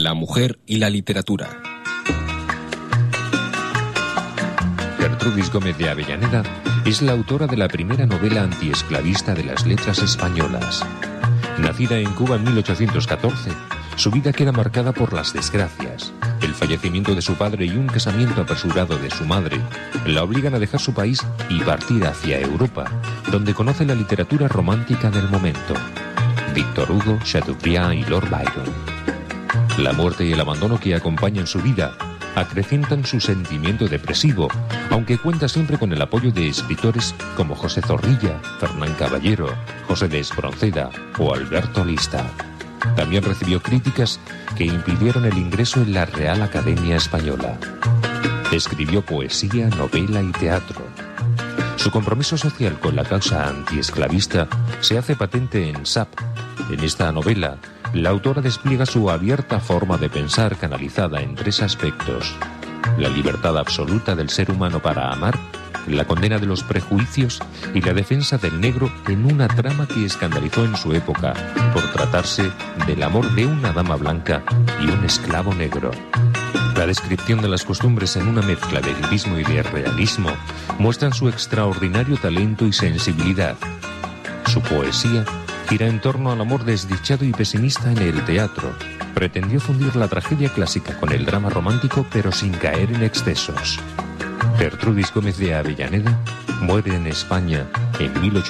La mujer y la literatura. Gertrudis Gómez de Avellaneda es la autora de la primera novela antiesclavista de las letras españolas. Nacida en Cuba en 1814, su vida queda marcada por las desgracias. El fallecimiento de su padre y un casamiento apresurado de su madre la obligan a dejar su país y partir hacia Europa, donde conoce la literatura romántica del momento: Victor Hugo, Chateaubriand y Lord Byron. La muerte y el abandono que acompañan su vida acrecentan su sentimiento depresivo, aunque cuenta siempre con el apoyo de escritores como José Zorrilla, Fernán Caballero, José de Espronceda o Alberto Lista. También recibió críticas que impidieron el ingreso en la Real Academia Española. Escribió poesía, novela y teatro. Su compromiso social con la causa antiesclavista se hace patente en Sap. En esta novela, la autora despliega su abierta forma de pensar canalizada en tres aspectos: la libertad absoluta del ser humano para amar, la condena de los prejuicios y la defensa del negro en una trama que escandalizó en su época por tratarse del amor de una dama blanca y un esclavo negro. La descripción de las costumbres en una mezcla de lirismo y de realismo muestran su extraordinario talento y sensibilidad. Su poesía gira en torno al amor desdichado y pesimista en el teatro. Pretendió fundir la tragedia clásica con el drama romántico, pero sin caer en excesos. Gertrudis Gómez de Avellaneda muere en España en 1800.